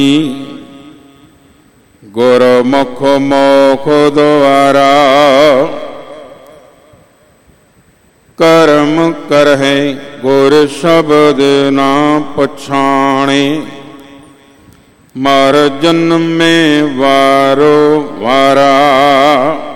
ਗੁਰਮੁਖ ਮੋਖ ਦੁਆਰਾ, ਕਰਮ ਕਰਹਿ ਗੁਰ ਸ਼ਬਦ ਨਾ ਪਛਾਣੇ, ਮਰ ਜਨਮੇ ਵਾਰੋ ਵਾਰਾ।